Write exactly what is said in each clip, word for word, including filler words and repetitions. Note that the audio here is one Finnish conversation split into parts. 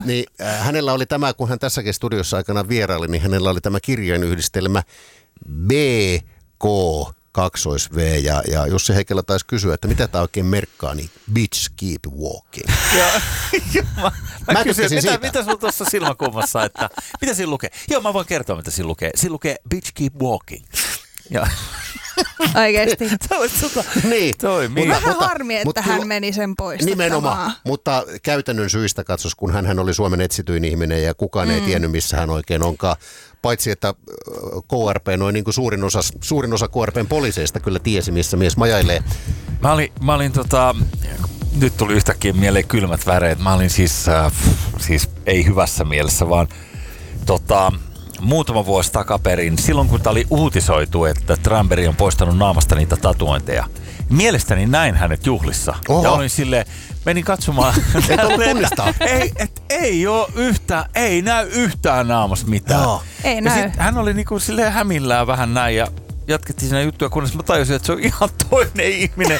Niin äh, hänellä oli tämä, kun hän tässäkin studiossa aikana vieraili, niin hänellä oli tämä kirjainyhdistelmä B K kaksois V, ja, ja Jussi Heikelä taisi kysyä, että mitä tämä oikein merkkaa, niin bitch keep walking. Joo, mä, mä, Mä kysyin, mitä, siitä. mitä sulla tuossa silmäkulmassa, että mitä siinä lukee? Joo, mä voin kertoa, mitä siinä lukee. Siinä lukee bitch keep walking. Ja. Oikeesti. Toi, tota, Niin. toimii. Vähän Mutta- harmi, että mutta hän kyllä- meni sen pois. Nimenomaan, mutta käytännön syistä katsos, kun hän oli Suomen etsityin ihminen ja kukaan mm. ei tiennyt, missä hän oikein onkaan. Paitsi, että K R P, noin niin kuin suurin osa, suurin osa K R P:n poliiseista kyllä tiesi, missä mies majailee. Mä olin, mä olin tota, nyt tuli yhtäkkiä mieleen kylmät väreet. Mä olin siis, äh, siis ei hyvässä mielessä, vaan tota, muutama vuosi takaperin, silloin kun tää oli uutisoitu, että Tranberg on poistanut naamasta niitä tatuointeja. Mielestäni näin hänet juhlissa. Oho. Ja olin silleen, menin katsomaan. Et ollut tunnistaa. ei, et, ei oo yhtään, ei näy yhtään naamassa mitään. Joo. Ei Ja näy. sit hän oli niinku silleen hämillään vähän näin ja jatkettiin siinä juttuja, kunnes mä tajusin, että se on ihan toinen ihminen.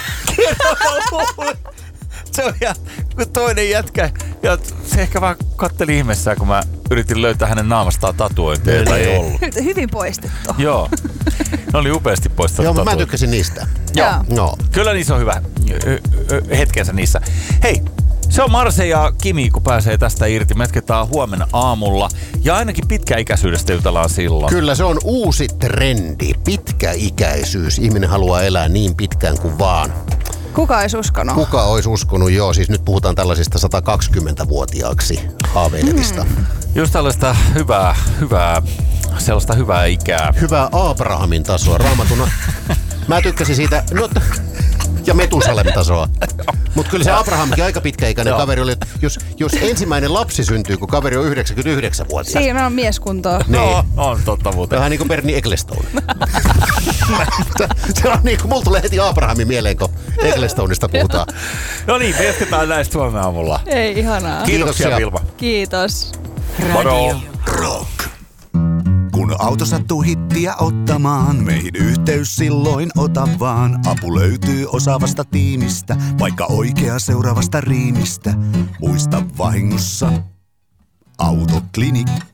Se on ihan toinen jätkä. Ja se ehkä vaan katteli ihmeessään, kun mä yritin löytää hänen naamastaan tatuointeja, jota ei ollut. Hyvin poistettu. Joo. Ne oli upeasti poistettu. Joo, mutta mä tatuointeja. tykkäsin niistä. Joo. No. Kyllä niissä on hyvä ö, ö, hetkensä niissä. Hei, se on Marse ja Kimi, kun pääsee tästä irti. Me jatketaan huomenna aamulla. Ja ainakin pitkäikäisyydestä jutellaan silloin. Kyllä se on uusi trendi, pitkäikäisyys. Ihminen haluaa elää niin pitkään kuin vaan. Kuka olisi uskonut? Kuka olisi uskonut? Joo, siis nyt puhutaan tällaisista sata kaksikymmentävuotiaaksi haaveilevista. Mm. Just tällaista hyvää, hyvää, sellaista hyvää ikää. Hyvää Abrahamin tasoa raamatuna. Mä tykkäsin siitä, no, ja Metusalem tasoa. Mutta kyllä se Abrahamkin aika pitkäikäinen Joo. kaveri oli, että jos, jos ensimmäinen lapsi syntyy, kun kaveri on yhdeksänkymmentäyhdeksän-vuotias. Siinä on mieskuntoa. Niin. No, on totta muuten. Vähän niin kuin Bernie Ecclestone. Se on niin kuin, mulla tulee heti Abrahamin mieleen, kun Ecclestoneista puhutaan. No niin, me jatketaan näistä huomenna aamulla. Ei, ihanaa. Kiitoksia, Kiitoksia. Vilma. Kiitos. Moro. Rock. Kun auto sattuu hittiä ottamaan, meihin yhteys silloin ota vaan. Apu löytyy osaavasta tiimistä, vaikka oikea seuraavasta riimistä. Muista vahingossa Autoklinik.